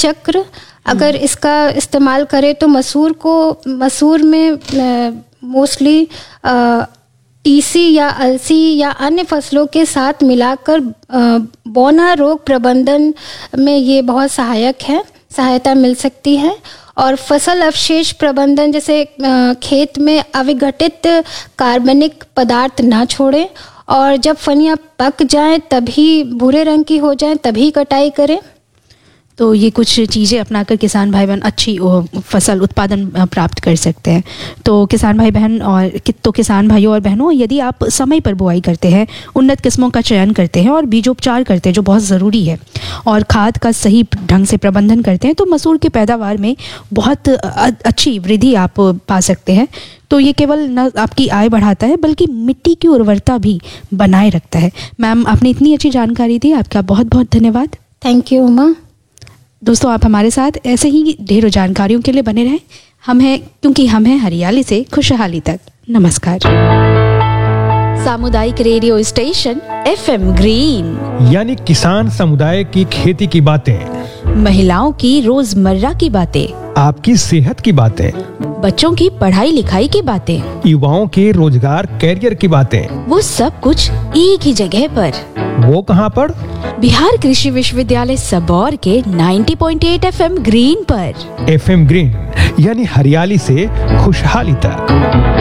चक्र अगर इसका इस्तेमाल करें तो मसूर में मोस्टली तीसी या अलसी या अन्य फसलों के साथ मिलाकर बौना रोग प्रबंधन में ये बहुत सहायता मिल सकती है। और फसल अवशेष प्रबंधन, जैसे खेत में अविघटित कार्बनिक पदार्थ ना छोड़ें और जब फलियां पक जाएं, तभी भूरे रंग की हो जाएं, तभी कटाई करें। तो ये कुछ चीज़ें अपनाकर किसान भाई बहन अच्छी फसल उत्पादन प्राप्त कर सकते हैं। तो किसान भाइयों और बहनों, यदि आप समय पर बुआई करते हैं, उन्नत किस्मों का चयन करते हैं और बीजोपचार करते हैं जो बहुत ज़रूरी है, और खाद का सही ढंग से प्रबंधन करते हैं, तो मसूर की पैदावार में बहुत अच्छी वृद्धि आप पा सकते हैं। तो ये केवल न आपकी आय बढ़ाता है बल्कि मिट्टी की उर्वरता भी बनाए रखता है। मैम, आपने इतनी अच्छी जानकारी दी, आपका बहुत बहुत धन्यवाद। Thank you Uma. दोस्तों, आप हमारे साथ ऐसे ही ढेरों जानकारियों के लिए बने रहें। क्योंकि हम हैं हरियाली से खुशहाली तक। नमस्कार। सामुदायिक रेडियो स्टेशन FM ग्रीन, यानी किसान समुदाय की खेती की बातें, महिलाओं की रोजमर्रा की बातें, आपकी सेहत की बातें, बच्चों की पढ़ाई लिखाई की बातें, युवाओं के रोजगार कैरियर की बातें, वो सब कुछ एक ही जगह पर। वो कहाँ पर? बिहार कृषि विश्वविद्यालय सबौर के 90.8 FM ग्रीन पर। FM ग्रीन, यानी हरियाली से खुशहाली तक।